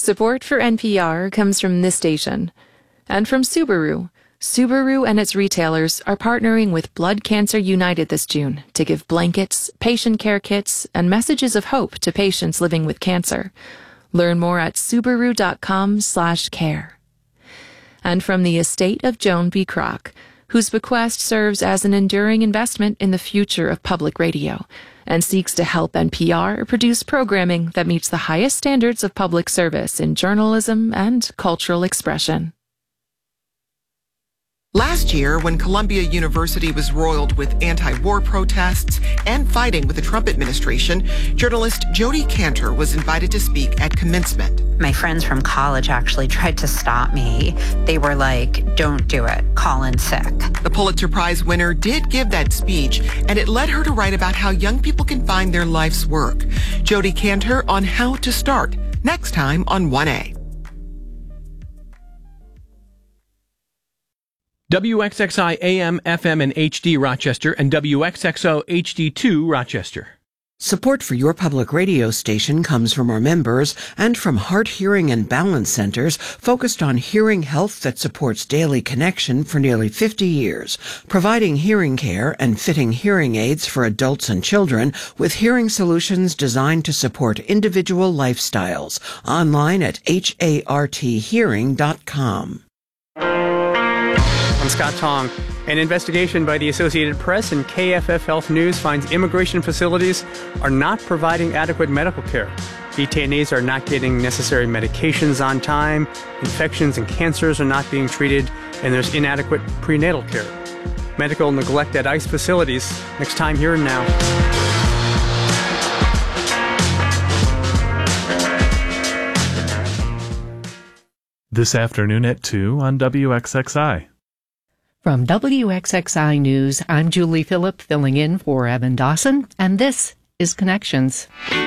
Support for NPR comes from this station and from Subaru. Subaru and its retailers are partnering with Blood Cancer United this June to give blankets, patient care kits, and messages of hope to patients living with cancer. Learn more at Subaru.com/care. And from the estate of Joan B. Kroc, whose bequest serves as an enduring investment in the future of public radio and seeks to help NPR produce programming that meets the highest standards of public service in journalism and cultural expression. Last year, when Columbia University was roiled with anti-war protests and fighting with the Trump administration, journalist Jodi Kantor was invited to speak at commencement. My friends from college actually tried to stop me. They were like, "Don't do it. Call in sick." The Pulitzer Prize winner did give that speech, and it led her to write about how young people can find their life's work. Jodi Kantor on how to start, next time on 1A. WXXI AM, FM, and HD Rochester and WXXO HD2 Rochester. Support for your public radio station comes from our members and from Heart, Hearing, and Balance Centers focused on hearing health that supports daily connection for nearly 50 years, providing hearing care and fitting hearing aids for adults and children with hearing solutions designed to support individual lifestyles. Online at harthearing.com. I'm Scott Tong. An investigation by the Associated Press and KFF Health News finds immigration facilities are not providing adequate medical care. detainees are not getting necessary medications on time, infections and cancers are not being treated, and there's inadequate prenatal care. Medical neglect at ICE facilities. Next time, Here and Now. This afternoon at 2 on WXXI. From WXXI News, I'm Julie Phillip, filling in for Evan Dawson, and this is Connections.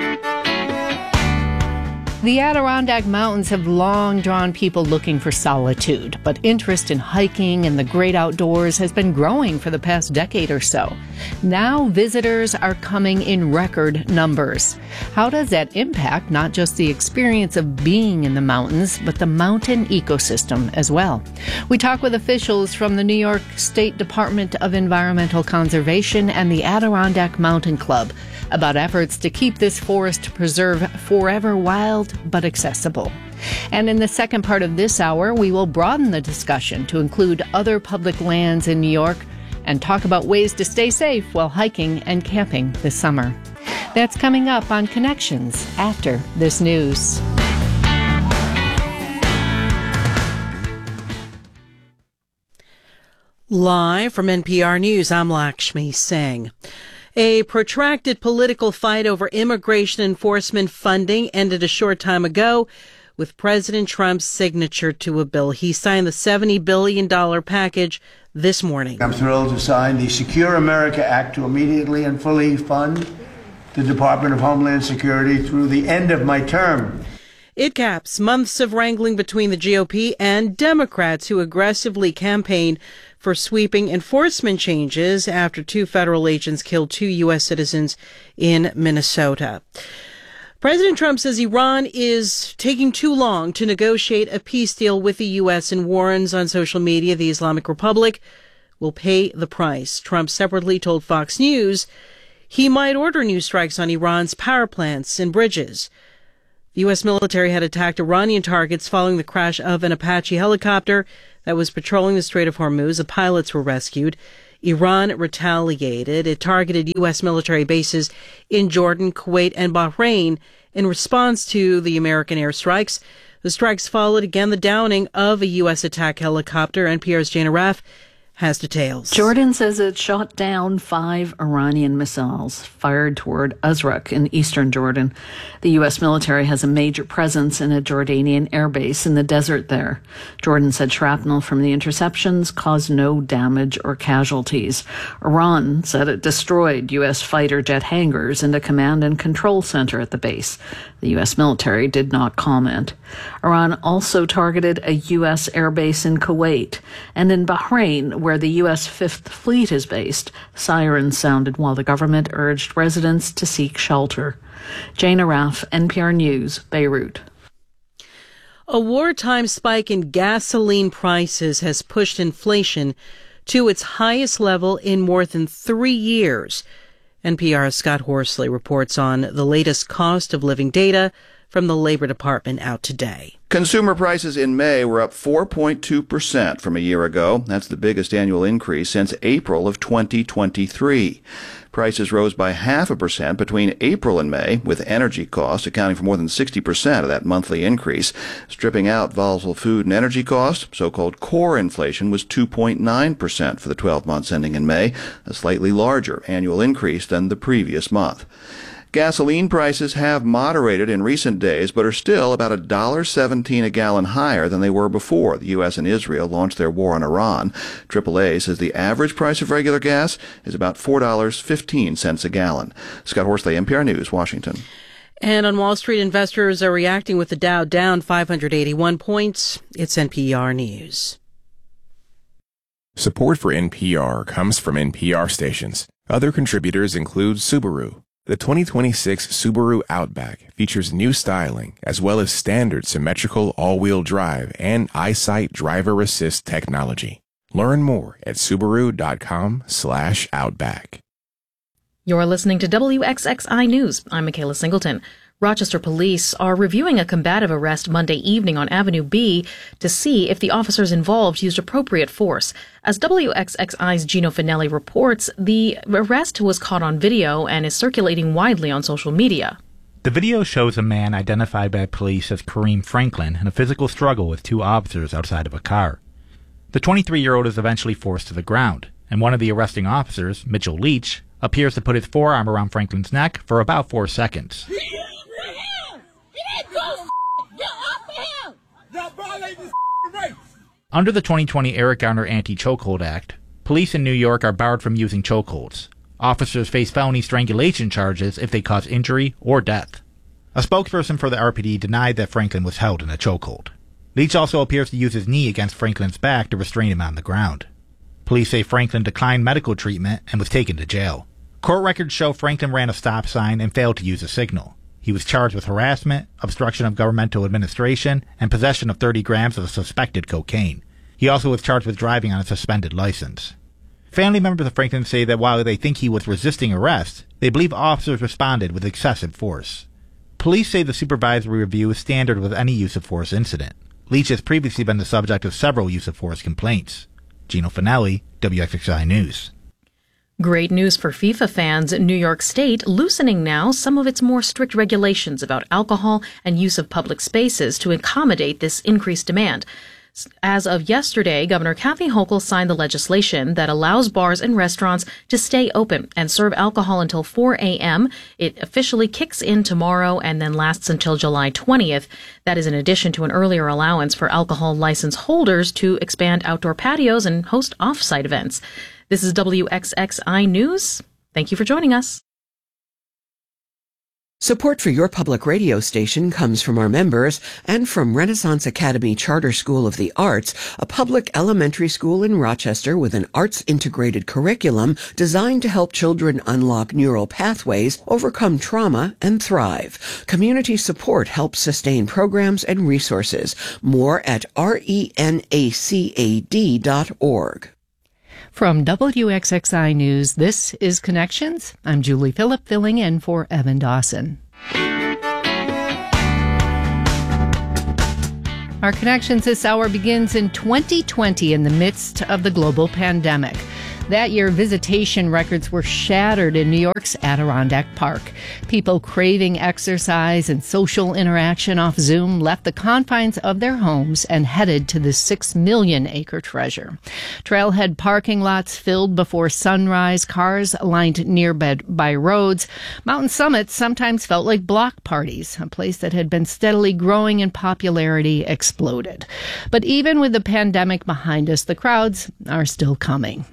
The Adirondack Mountains have long drawn people looking for solitude, but interest in hiking and the great outdoors has been growing for the past decade or so. Now visitors are coming in record numbers. How does that impact not just the experience of being in the mountains, but the mountain ecosystem as well? We talk with officials from the New York State Department of Environmental Conservation and the Adirondack Mountain Club about efforts to keep this forest preserve forever wild but accessible. And in the second part of this hour, we will broaden the discussion to include other public lands in New York and talk about ways to stay safe while hiking and camping this summer. That's coming up on Connections after this news. Live from NPR News, I'm Lakshmi Singh. A protracted political fight over immigration enforcement funding ended a short time ago with President Trump's signature to a bill. He signed the $70 billion package this morning. I'm thrilled to sign the Secure America Act to immediately and fully fund the Department of Homeland Security through the end of my term. It caps months of wrangling between the GOP and Democrats who aggressively campaigned for sweeping enforcement changes after 2 federal agents killed 2 U.S. citizens in Minnesota. President Trump says Iran is taking too long to negotiate a peace deal with the U.S. and warns on social media the Islamic Republic will pay the price. Trump separately told Fox News he might order new strikes on Iran's power plants and bridges. The U.S. military had attacked Iranian targets following the crash of an Apache helicopter that was patrolling the Strait of Hormuz. The pilots were rescued. Iran retaliated. It targeted U.S. military bases in Jordan, Kuwait, and Bahrain in response to the American airstrikes. The strikes followed again the downing of a U.S. attack helicopter. NPR's Jana Raff has details. Jordan says it shot down 5 Iranian missiles fired toward Azraq in eastern Jordan. The U.S. military has a major presence in a Jordanian airbase in the desert there. Jordan said shrapnel from the interceptions caused no damage or casualties. Iran said it destroyed U.S. fighter jet hangars and a command and control center at the base. The U.S. military did not comment. Iran also targeted a U.S. airbase in Kuwait and in Bahrain, where the U.S. Fifth Fleet is based. Sirens sounded while the government urged residents to seek shelter. Jana Raff, NPR News, Beirut. A wartime spike in gasoline prices has pushed inflation to its highest level in more than 3 years. NPR's Scott Horsley reports on the latest cost of living data from the Labor Department out today. Consumer prices in May were up 4.2% from a year ago. That's the biggest annual increase since April of 2023. Prices rose by 0.5% between April and May, with energy costs accounting for more than 60% of that monthly increase. Stripping out volatile food and energy costs, so-called core inflation was 2.9% for the 12 months ending in May, a slightly larger annual increase than the previous month. Gasoline prices have moderated in recent days, but are still about $1.17 a gallon higher than they were before the U.S. and Israel launched their war on Iran. AAA says the average price of regular gas is about $4.15 a gallon. Scott Horsley, NPR News, Washington. And on Wall Street, investors are reacting with the Dow down 581 points. It's NPR News. Support for NPR comes from NPR stations. Other contributors include Subaru. The 2026 Subaru Outback features new styling as well as standard symmetrical all-wheel drive and EyeSight driver assist technology. Learn more at Subaru.com/Outback. You're listening to WXXI News. I'm Michaela Singleton. Rochester police are reviewing a combative arrest Monday evening on Avenue B to see if the officers involved used appropriate force. As WXXI's Gino Finelli reports, the arrest was caught on video and is circulating widely on social media. The video shows a man identified by police as Kareem Franklin in a physical struggle with two officers outside of a car. The 23-year-old is eventually forced to the ground, and one of the arresting officers, Mitchell Leach, appears to put his forearm around Franklin's neck for about 4 seconds. Under the 2020 Eric Garner Anti-Chokehold Act, police in New York are barred from using chokeholds. Officers face felony strangulation charges if they cause injury or death. A spokesperson for the RPD denied that Franklin was held in a chokehold. Leach also appears to use his knee against Franklin's back to restrain him on the ground. Police say Franklin declined medical treatment and was taken to jail. Court records show Franklin ran a stop sign and failed to use a signal. He was charged with harassment, obstruction of governmental administration, and possession of 30 grams of suspected cocaine. He also was charged with driving on a suspended license. Family members of Franklin say that while they think he was resisting arrest, they believe officers responded with excessive force. Police say the supervisory review is standard with any use of force incident. Leach has previously been the subject of several use of force complaints. Gino Finelli, WXXI News. Great news for FIFA fans. New York State loosening now some of its more strict regulations about alcohol and use of public spaces to accommodate this increased demand. As of yesterday, Governor Kathy Hochul signed the legislation that allows bars and restaurants to stay open and serve alcohol until 4 a.m. It officially kicks in tomorrow and then lasts until July 20th. That is in addition to an earlier allowance for alcohol license holders to expand outdoor patios and host off-site events. This is WXXI News. Thank you for joining us. Support for your public radio station comes from our members and from Renaissance Academy Charter School of the Arts, a public elementary school in Rochester with an arts-integrated curriculum designed to help children unlock neural pathways, overcome trauma, and thrive. Community support helps sustain programs and resources. More at renacad.org. From WXXI News, this is Connections. I'm Julie Phillip, filling in for Evan Dawson. Our Connections this hour begins in 2020 in the midst of the global pandemic. That year, visitation records were shattered in New York's Adirondack Park. People craving exercise and social interaction off Zoom left the confines of their homes and headed to the 6 million acre treasure. Trailhead parking lots filled before sunrise, cars lined nearby roads. Mountain summits sometimes felt like block parties. A place that had been steadily growing in popularity exploded. But even with the pandemic behind us, the crowds are still coming. Adirondack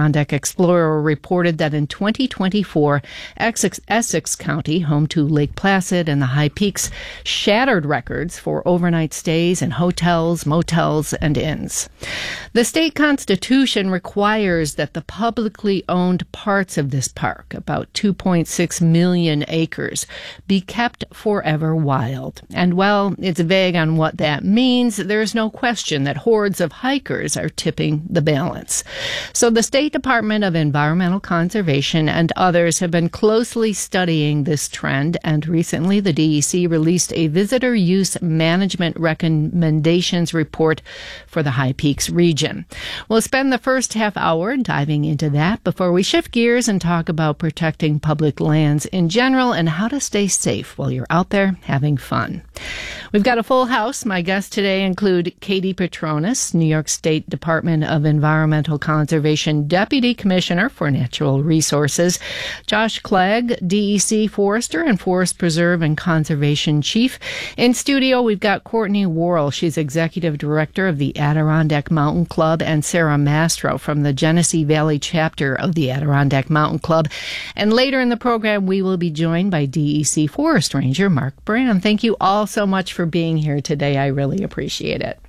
Adirondack Explorer reported that in 2024, Essex County, home to Lake Placid and the High Peaks, shattered records for overnight stays in hotels, motels, and inns. The state constitution requires that the publicly owned parts of this park, about 2.6 million acres, be kept forever wild. And while it's vague on what that means, there's no question that hordes of hikers are tipping the balance. So the State Department of Environmental Conservation and others have been closely studying this trend, and recently the DEC released a visitor use management recommendations report for the High Peaks region. We'll spend the first half hour diving into that before we shift gears and talk about protecting public lands in general and how to stay safe while you're out there having fun. We've got a full house. My guests today include Katie Petronas, New York State Department of Environmental Conservation Deputy Commissioner for Natural Resources, Josh Clegg, DEC Forester and Forest Preserve and Conservation Chief. In studio, we've got Courtney Worrell. She's Executive Director of the Adirondack Mountain Club, and Sarah Mastro from the Genesee Valley chapter of the Adirondack Mountain Club. And later in the program, we will be joined by DEC Forest Ranger Mark Brand. Thank you all so much for being here today. I really appreciate it.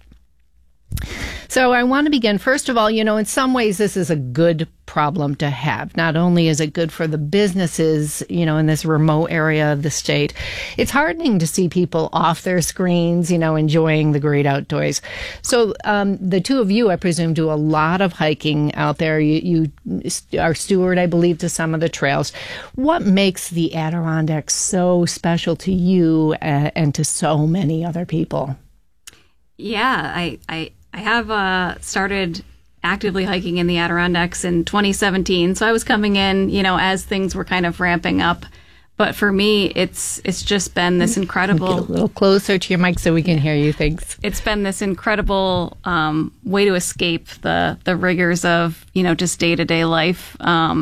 So I want to begin, first of all, in some ways this is a good problem to have. Not only is it good for the businesses, in this remote area of the state, it's heartening to see people off their screens, enjoying the great outdoors. So the two of you, I presume, do a lot of hiking out there. You are steward, I believe, to some of the trails. What makes the Adirondack so special to you and to so many other people? Yeah, I have started actively hiking in the Adirondacks in 2017. So I was coming in, as things were kind of ramping up. But for me, it's just been this incredible... Get a little closer to your mic so we can hear you. Thanks. It's been this incredible way to escape the rigors of, just day-to-day life.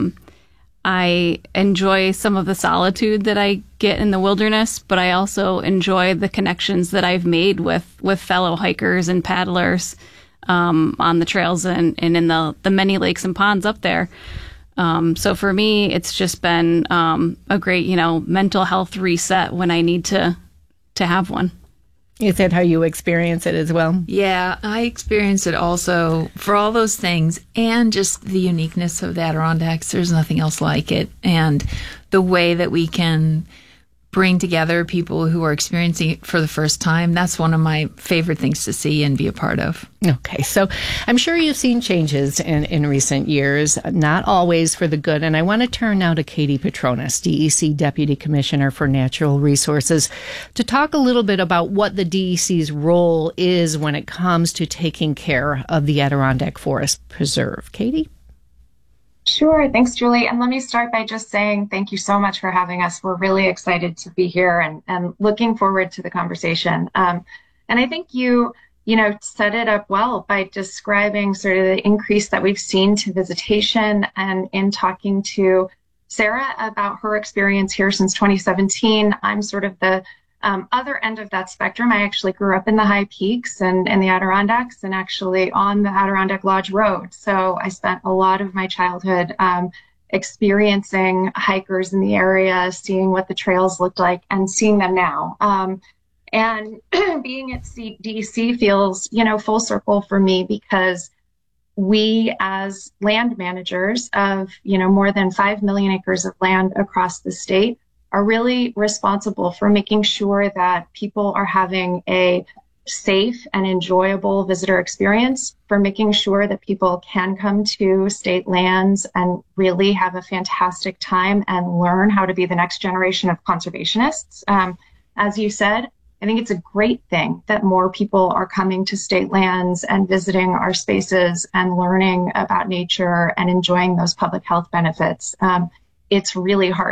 I enjoy some of the solitude that I get in the wilderness, but I also enjoy the connections that I've made with fellow hikers and paddlers on the trails and in the many lakes and ponds up there. So for me, it's just been a great, mental health reset when I need to have one. Is that how you experience it as well? Yeah, I experience it also for all those things and just the uniqueness of the Adirondacks. There's nothing else like it. And the way that we can bring together people who are experiencing it for the first time, that's one of my favorite things to see and be a part of. Okay, so I'm sure you've seen changes in recent years, not always for the good. And I want to turn now to Katie Petronas, DEC Deputy Commissioner for Natural Resources, to talk a little bit about what the DEC's role is when it comes to taking care of the Adirondack Forest Preserve. Katie? Sure. Thanks, Julie. And let me start by just saying thank you so much for having us. We're really excited to be here and looking forward to the conversation. And I think you set it up well by describing sort of the increase that we've seen to visitation, and in talking to Sarah about her experience here since 2017. I'm sort of the other end of that spectrum. I actually grew up in the High Peaks and in the Adirondacks, and actually on the Adirondack Lodge Road. So I spent a lot of my childhood experiencing hikers in the area, seeing what the trails looked like and seeing them now. And being at DEC feels, full circle for me, because we as land managers of, more than 5 million acres of land across the state are really responsible for making sure that people are having a safe and enjoyable visitor experience, for making sure that people can come to state lands and really have a fantastic time and learn how to be the next generation of conservationists. As you said, I think it's a great thing that more people are coming to state lands and visiting our spaces and learning about nature and enjoying those public health benefits. It's really hard